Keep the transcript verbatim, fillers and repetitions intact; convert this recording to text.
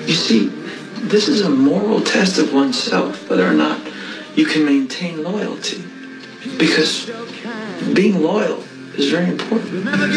You see, this is a moral test of oneself, whether or not you can maintain loyalty. Because being loyal is very important.